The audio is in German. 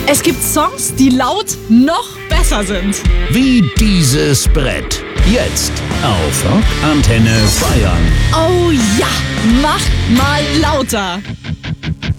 Es gibt Songs, die laut noch besser sind. Wie dieses Brett. Jetzt auf Rockantenne Bayern. Oh ja, mach mal lauter.